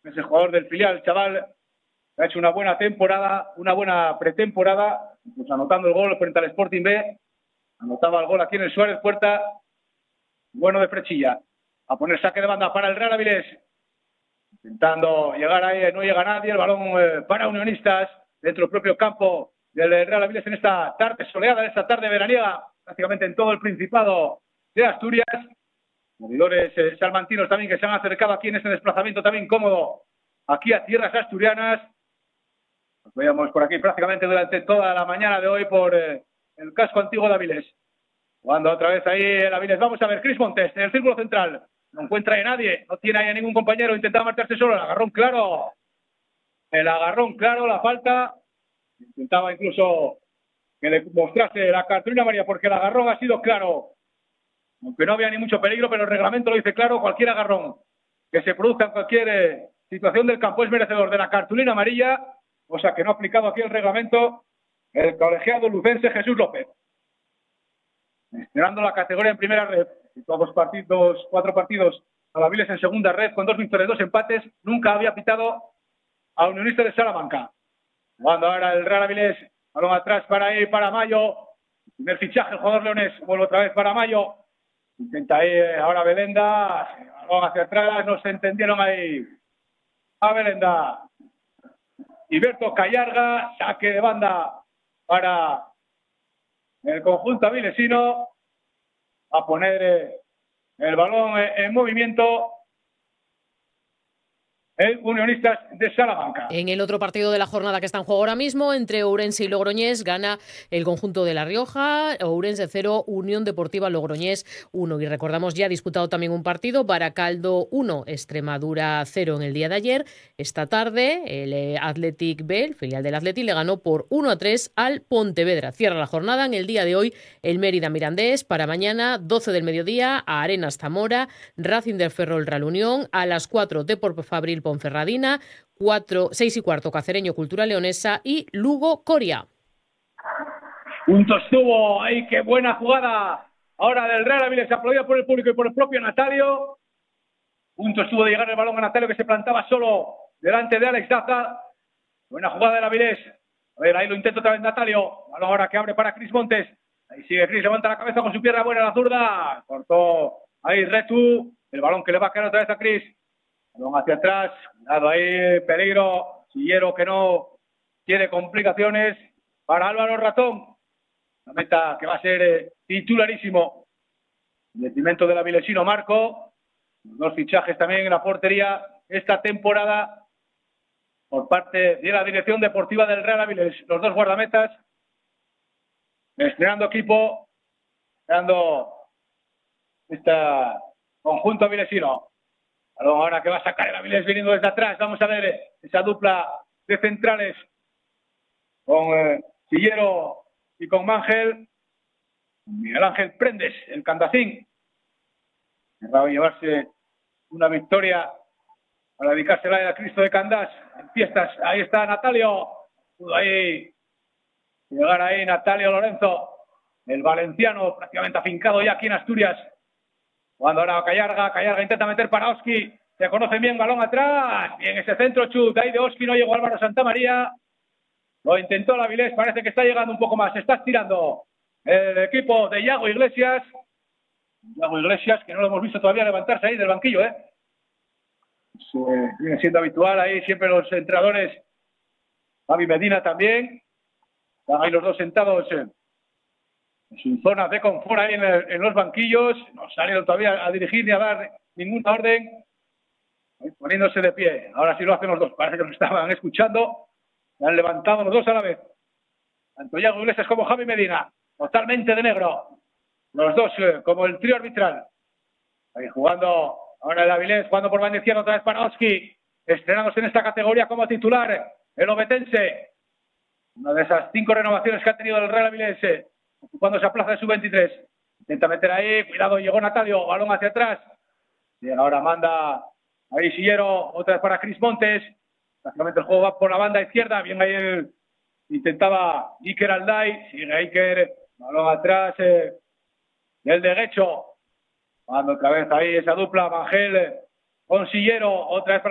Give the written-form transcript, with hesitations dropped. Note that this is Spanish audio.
Es el jugador del filial, el chaval, ha hecho una buena temporada, una buena pretemporada, pues anotando el gol frente al Sporting B, anotaba el gol aquí en el Suárez Puerta, bueno de Frechilla, a poner saque de banda para el Real Avilés, intentando llegar ahí, no llega nadie, el balón para Unionistas, dentro del propio campo del Real Avilés en esta tarde soleada, en esta tarde veraniega, prácticamente en todo el Principado de Asturias. Seguidores salmantinos también que se han acercado aquí en este desplazamiento también cómodo aquí a tierras asturianas. Nos veíamos por aquí prácticamente durante toda la mañana de hoy por el casco antiguo de Avilés. Jugando otra vez ahí el Avilés. Vamos a ver, Cris Montes en el círculo central. No encuentra a nadie, no tiene ahí a ningún compañero, intentaba marcharse solo, el agarrón claro. El agarrón claro, la falta. Intentaba incluso que le mostrase la cartulina amarilla porque el agarrón ha sido claro. Aunque no había ni mucho peligro, pero el reglamento lo dice claro, cualquier agarrón que se produzca en cualquier situación del campo es merecedor de la cartulina amarilla, cosa que no ha aplicado aquí el reglamento el colegiado lucense Jesús López. Gestionando la categoría en primera red, todos partidos, 4 partidos a la Avilés en segunda red, con 2 victorias, 2 empates, nunca había pitado a Unionistas de Salamanca. Jugando ahora el Real Avilés, balón atrás para ir para Mayo, primer fichaje, el jugador leonés, vuelve otra vez para Mayo, intenta ahí ahora Belenda, balón hacia atrás, no se entendieron ahí a Belenda. Iberto Callarga, saque de banda para el conjunto avilesino, a poner el balón en movimiento el Unionistas de Salamanca. En el otro partido de la jornada que está en juego ahora mismo, entre Ourense y Logroñés, gana el conjunto de La Rioja, Ourense 0, Unión Deportiva Logroñés 1. Y recordamos, ya ha disputado también un partido, Baracaldo 1, Extremadura 0 en el día de ayer. Esta tarde, el Athletic B, el filial del Athletic, le ganó por 1-3 al Pontevedra. Cierra la jornada en el día de hoy el Mérida Mirandés. Para mañana, 12 del mediodía, a Arenas Zamora, Racing del Ferrol Real Unión, a las 4 Depor Fabril Ponferradina, 6 y cuarto Cacereño Cultura Leonesa y Lugo Coria. Puntos tuvo ahí, qué buena jugada ahora del Real Avilés, aplaudida por el público y por el propio Natalio. Puntos tuvo de llegar el balón a Natalio, que se plantaba solo delante de Alex Daza. Buena jugada del Avilés. A ver, ahí lo intenta otra vez Natalio. Balón ahora que abre para Cris Montes. Ahí sigue Cris, levanta la cabeza con su pierna buena, la zurda. Cortó ahí Retu. El balón que le va a caer otra vez a Cris. Balón hacia atrás. Cuidado ahí, peligro. Sillero que no tiene complicaciones para Álvaro Ratón. La meta que va a ser titularísimo. El detrimento del avilesino Marco. 2 fichajes también en la portería esta temporada por parte de la dirección deportiva del Real Avilés. Los 2 guardametas estrenando equipo, estrenando este conjunto avilesino. Ahora que va a sacar el Avilés viniendo desde atrás. Vamos a ver esa dupla de centrales con Sillero y con Mangel. Miguel Ángel Prendes, el Candacín. Va a llevarse una victoria para dedicársela a Cristo de Candás en fiestas. Ahí está Natalio. Pudo ahí llegar ahí Natalio Lorenzo, el valenciano prácticamente afincado ya aquí en Asturias. Cuando ahora Callarga intenta meter para Oski. Se conoce bien, balón atrás. Bien ese centro chut ahí de Oski, no llegó Álvaro Santamaría. Lo intentó el Avilés, parece que está llegando un poco más. Se está estirando el equipo de Iago Iglesias. Iago Iglesias, que no lo hemos visto todavía levantarse ahí del banquillo, viene siendo habitual ahí siempre los entrenadores. Javi Medina también. Están ahí los dos sentados en su zona de confort ahí en los banquillos. No salieron todavía a dirigir ni a dar ninguna orden. Poniéndose de pie. Ahora sí lo hacen los dos. Parece que nos estaban escuchando. Se han levantado los dos a la vez. Tanto Iago Iglesias como Javi Medina. Totalmente de negro. Los dos como el trío arbitral. Ahí jugando ahora el Avilés, jugando por banda izquierda otra vez para Oski. Estrenándose en esta categoría como titular. El obetense. Una de esas 5 renovaciones que ha tenido el Real Avilés. Ocupando esa plaza de sub-23. Intenta meter ahí. Cuidado, llegó Natalio. Balón hacia atrás. Bien, ahora manda ahí Sillero. Otra vez para Cris Montes. Prácticamente el juego va por la banda izquierda. Bien ahí intentaba Iker Alday. Sigue Iker. Balón atrás. El de Guecho. Cuando otra vez ahí esa dupla. Mangel con Sillero. Otra vez para